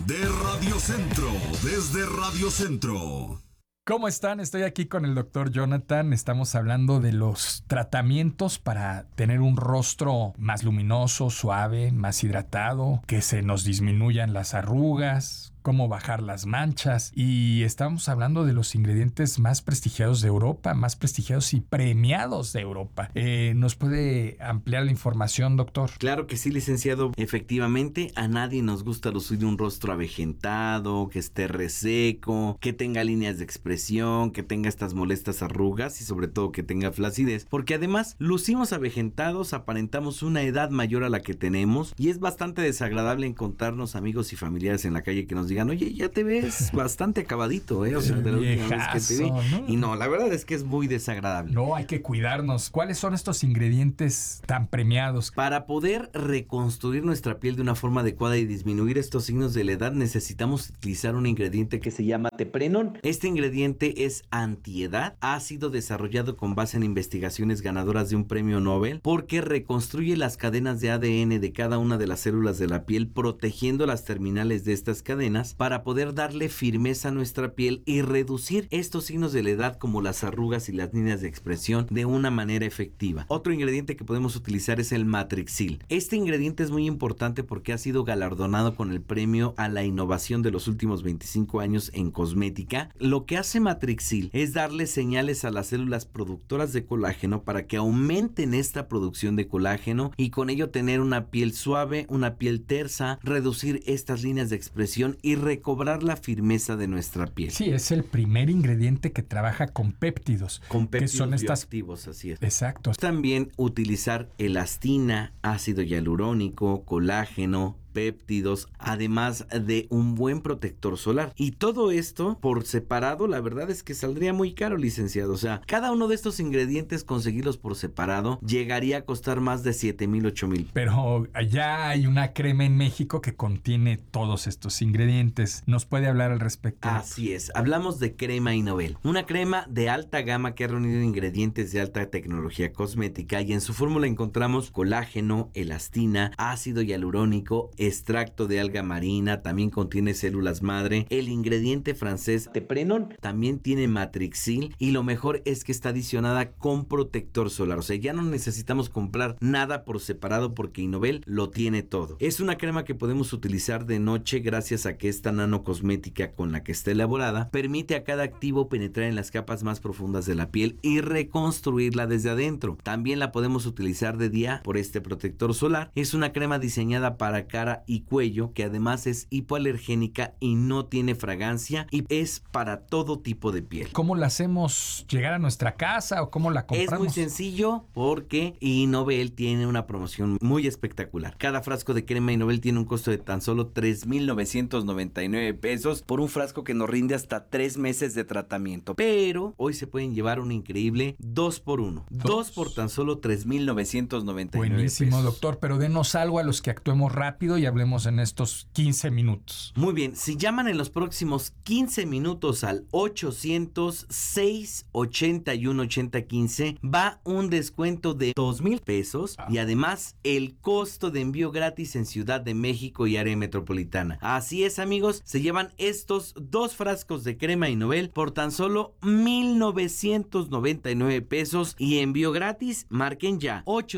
de Radio Centro, desde Radio Centro. ¿Cómo están? Estoy aquí con el doctor Jonathan. Estamos hablando de los tratamientos para tener un rostro más luminoso, suave, más hidratado, que se nos disminuyan las arrugas, cómo bajar las manchas. Y estamos hablando de los ingredientes más prestigiados de Europa, más prestigiados y premiados de Europa. ¿Nos puede ampliar la información, doctor? Claro que sí, licenciado. Efectivamente, a nadie nos gusta lucir un rostro avejentado, que esté reseco, que tenga líneas de expresión, que tenga estas molestas arrugas y sobre todo que tenga flacidez, porque además lucimos avejentados, aparentamos una edad mayor a la que tenemos y es bastante desagradable encontrarnos amigos y familiares en la calle que nos digan, oye, ya te ves bastante acabadito, o sea, de la última vez que te vi. ¿No? Y no, la verdad es que es muy desagradable. No, hay que cuidarnos. ¿Cuáles son estos ingredientes tan premiados? Para poder reconstruir nuestra piel de una forma adecuada y disminuir estos signos de la edad, necesitamos utilizar un ingrediente que se llama Teprenon. Este ingrediente es antiedad, ha sido desarrollado con base en investigaciones ganadoras de un premio Nobel porque reconstruye las cadenas de ADN de cada una de las células de la piel, protegiendo las terminales de estas cadenas para poder darle firmeza a nuestra piel y reducir estos signos de la edad como las arrugas y las líneas de expresión de una manera efectiva. Otro ingrediente que podemos utilizar es el Matrixil. Este ingrediente es muy importante porque ha sido galardonado con el premio a la innovación de los últimos 25 años en cosmética. Lo que hace Matrixil es darle señales a las células productoras de colágeno para que aumenten esta producción de colágeno y con ello tener una piel suave, una piel tersa, reducir estas líneas de expresión y recobrar la firmeza de nuestra piel. Sí, es el primer ingrediente que trabaja con péptidos. Con péptidos que son estas bioactivos, así es. Exacto. También utilizar elastina, ácido hialurónico, colágeno, péptidos, además de un buen protector solar. Y todo esto por separado, la verdad es que saldría muy caro, licenciado. O sea, cada uno de estos ingredientes, conseguirlos por separado, llegaría a costar más de 7,000, 8,000. Pero allá hay una crema en México que contiene todos estos ingredientes. ¿Nos puede hablar al respecto? Así es, hablamos de Crema Innovel, una crema de alta gama que ha reunido ingredientes de alta tecnología cosmética y en su fórmula encontramos colágeno, elastina, ácido hialurónico, extracto de alga marina, también contiene células madre. El ingrediente francés Teprenon también tiene Matrixil y lo mejor es que está adicionada con protector solar. O sea, ya no necesitamos comprar nada por separado porque Innovel lo tiene todo. Es una crema que podemos utilizar de noche gracias a que esta nanocosmética con la que está elaborada permite a cada activo penetrar en las capas más profundas de la piel y reconstruirla desde adentro. También la podemos utilizar de día por este protector solar. Es una crema diseñada para cara y cuello que además es hipoalergénica y no tiene fragancia y es para todo tipo de piel. ¿Cómo la hacemos llegar a nuestra casa o cómo la compramos? Es muy sencillo porque Innovel tiene una promoción muy espectacular. Cada frasco de crema Innovel tiene un costo de tan solo 3,999 pesos por un frasco que nos rinde hasta 3 meses de tratamiento. Pero hoy se pueden llevar un increíble 2x1. 2 por tan solo 3,999 Buenísimo, pesos. doctor, pero denos algo a los que actuemos rápido y hablemos en estos 15 minutos. Muy bien, si llaman en los próximos 15 minutos al 800-681-8015, va un descuento de 2,000 pesos y además el costo de envío gratis en Ciudad de México y área metropolitana. Así es, amigos, se llevan estos 2 frascos de crema Innovel por tan solo 1,999 pesos y envío gratis. Marquen ya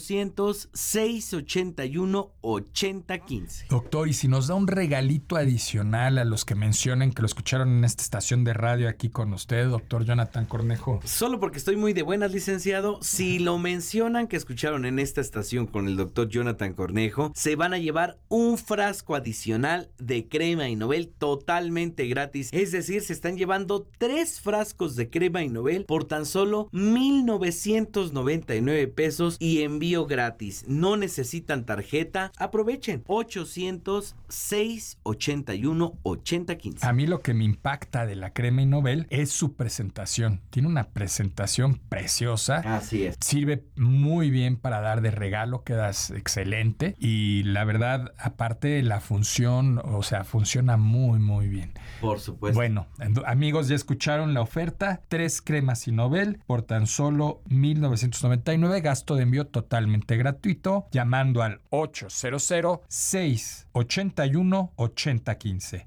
800-681-8015. Doctor, y si nos da un regalito adicional a los que mencionen que lo escucharon en esta estación de radio aquí con usted, doctor Jonathan Cornejo. Solo porque estoy muy de buenas, licenciado, si lo mencionan que escucharon en esta estación con el doctor Jonathan Cornejo, se van a llevar un frasco adicional de crema Innovel totalmente gratis. Es decir, se están llevando 3 frascos de crema Innovel por tan solo 1,999 pesos y envío gratis. No necesitan tarjeta. Aprovechen. 800-681-8015. A mí lo que me impacta de la crema Innovel es su presentación. Tiene una presentación preciosa. Así es. Sirve muy bien para dar de regalo, quedas excelente. Y la verdad, aparte la función, o sea, funciona muy, muy bien. Por supuesto. Bueno, amigos, ya escucharon la oferta. 3 cremas Innovel por tan solo 1,999. Gasto de envío totalmente gratuito. Llamando al 800-681-8015. 800-681-8015.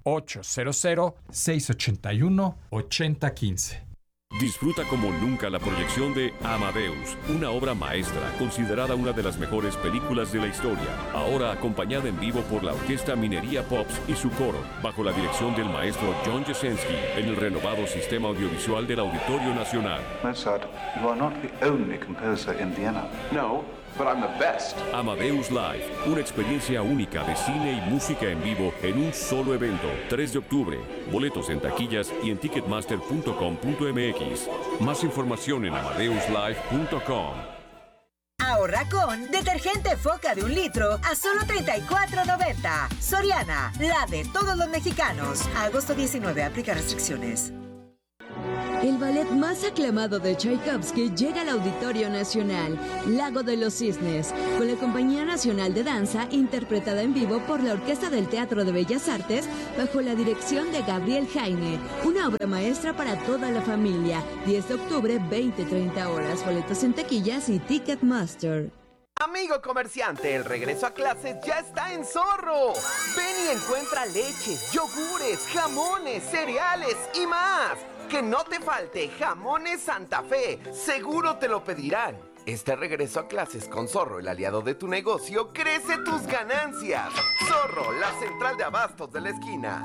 800-681-8015. Disfruta como nunca la proyección de Amadeus, una obra maestra considerada una de las mejores películas de la historia. Ahora acompañada en vivo por la Orquesta Minería Pops y su coro, bajo la dirección del maestro John Jasenski, en el renovado sistema audiovisual del Auditorio Nacional. Mozart, you are not the only composer in Vienna. No, but I'm the best. Amadeus Live, una experiencia única de cine y música en vivo en un solo evento. 3 de octubre. Boletos en taquillas y en ticketmaster.com.mx. Más información en amadeuslive.com. Ahorra con detergente Foca de 1 litro a solo $34.90. Soriana, la de todos los mexicanos. A agosto 19, aplica restricciones. El ballet más aclamado de Tchaikovsky llega al Auditorio Nacional, Lago de los Cisnes, con la Compañía Nacional de Danza, interpretada en vivo por la Orquesta del Teatro de Bellas Artes, bajo la dirección de Gabriel Jaime. Una obra maestra para toda la familia. 10 de octubre, 20-30 horas. Boletos en taquillas y Ticketmaster. Amigo comerciante, el regreso a clases ya está en Zorro. Ven y encuentra leches, yogures, jamones, cereales y más. Que no te falte Jamones Santa Fe, seguro te lo pedirán. Este regreso a clases con Zorro, el aliado de tu negocio, crece tus ganancias. Zorro, la central de abastos de la esquina.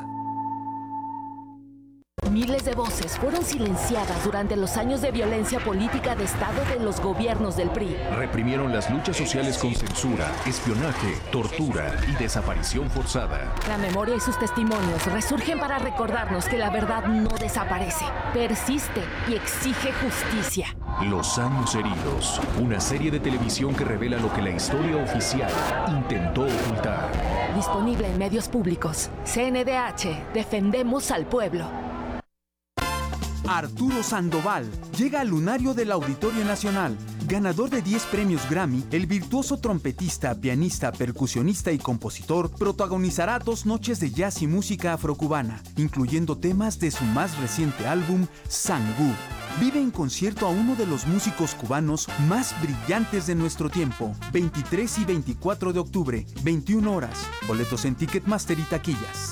Miles de voces fueron silenciadas durante los años de violencia política de Estado de los gobiernos del PRI. Reprimieron las luchas sociales con censura, espionaje, tortura y desaparición forzada. La memoria y sus testimonios resurgen para recordarnos que la verdad no desaparece, persiste y exige justicia. Los años heridos, una serie de televisión que revela lo que la historia oficial intentó ocultar. Disponible en medios públicos. CNDH, defendemos al pueblo. Arturo Sandoval llega al lunario del Auditorio Nacional. Ganador de 10 premios Grammy, el virtuoso trompetista, pianista, percusionista y compositor protagonizará 2 noches de jazz y música afrocubana, incluyendo temas de su más reciente álbum, Sangú. Vive en concierto a uno de los músicos cubanos más brillantes de nuestro tiempo. 23 y 24 de octubre, 21 horas. Boletos en Ticketmaster y taquillas.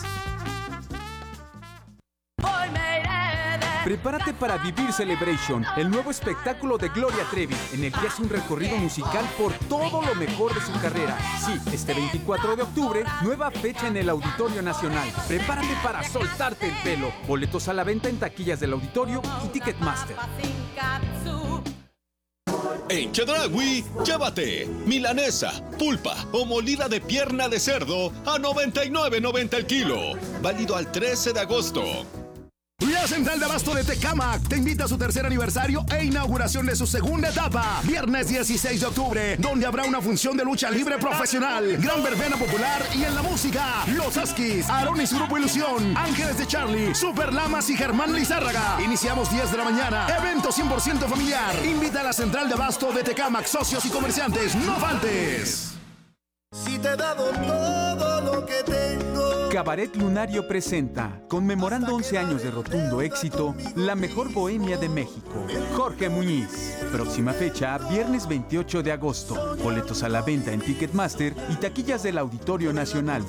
Prepárate para Vivir Celebration, el nuevo espectáculo de Gloria Trevi, en el que hace un recorrido musical por todo lo mejor de su carrera. Sí, este 24 de octubre, nueva fecha en el Auditorio Nacional. Prepárate para soltarte el pelo. Boletos a la venta en taquillas del Auditorio y Ticketmaster. En Chedraui, llévate milanesa, pulpa o molida de pierna de cerdo a $99.90 el kilo. Válido al 13 de agosto. La Central de Abasto de Tecámac te invita a su 3er aniversario e inauguración de su 2ª etapa. Viernes 16 de octubre, donde habrá una función de lucha libre profesional, gran verbena popular y en la música, Los Askis, Aarón y su grupo Ilusión, Ángeles de Charlie, Super Lamas y Germán Lizárraga. Iniciamos 10 de la mañana. Evento 100% familiar. Invita a la Central de Abasto de Tecámac, socios y comerciantes. ¡No faltes! Si te he dado todo lo que tengo. Cabaret Lunario presenta, conmemorando 11 años de rotundo éxito, la mejor bohemia de México, Jorge Muñiz. Próxima fecha, viernes 28 de agosto. Boletos a la venta en Ticketmaster y taquillas del Auditorio Nacional.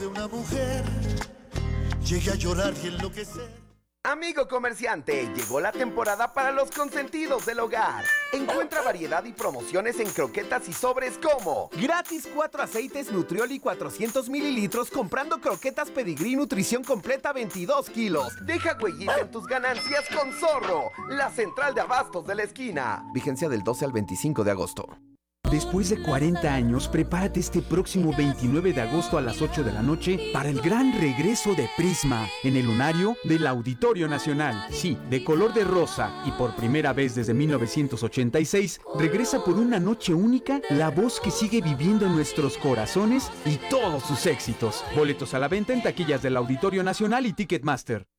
Llegué a llorar y enloquecer. Amigo comerciante, llegó la temporada para los consentidos del hogar. Encuentra variedad y promociones en croquetas y sobres como gratis 4 aceites Nutrioli 400 mililitros comprando croquetas Pedigrí Nutrición Completa 22 kilos. Deja huellita en tus ganancias con Zorro, la central de abastos de la esquina. Vigencia del 12 al 25 de agosto. Después de 40 años, prepárate este próximo 29 de agosto a las 8 de la noche para el gran regreso de Prisma en el lunario del Auditorio Nacional. Sí, de color de rosa y por primera vez desde 1986, regresa por una noche única la voz que sigue viviendo en nuestros corazones y todos sus éxitos. Boletos a la venta en taquillas del Auditorio Nacional y Ticketmaster.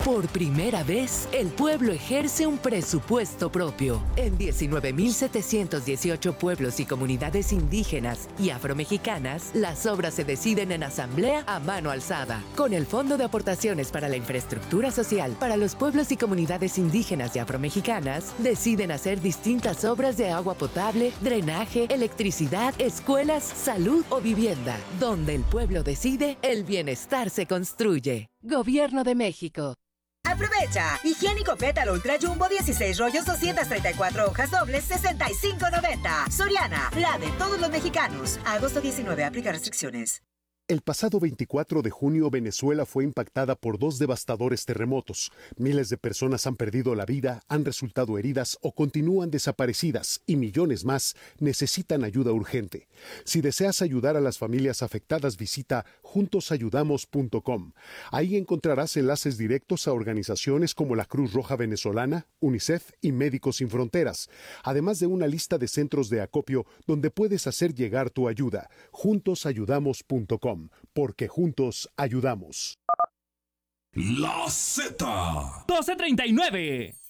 Por primera vez, el pueblo ejerce un presupuesto propio. En 19.718 pueblos y comunidades indígenas y afromexicanas, las obras se deciden en asamblea a mano alzada. Con el Fondo de Aportaciones para la Infraestructura Social para los pueblos y comunidades indígenas y afromexicanas, deciden hacer distintas obras de agua potable, drenaje, electricidad, escuelas, salud o vivienda. Donde el pueblo decide, el bienestar se construye. Gobierno de México. Aprovecha. Higiénico Pétalo Ultra Jumbo 16 rollos 234 hojas dobles 65.90. Soriana, la de todos los mexicanos. Agosto 19, aplica restricciones. El pasado 24 de junio, Venezuela fue impactada por 2 devastadores terremotos. Miles de personas han perdido la vida, han resultado heridas o continúan desaparecidas y millones más necesitan ayuda urgente. Si deseas ayudar a las familias afectadas, visita juntosayudamos.com. Ahí encontrarás enlaces directos a organizaciones como la Cruz Roja Venezolana, UNICEF y Médicos Sin Fronteras, además de una lista de centros de acopio donde puedes hacer llegar tu ayuda. Juntosayudamos.com. Porque juntos ayudamos. La Z. 12:39.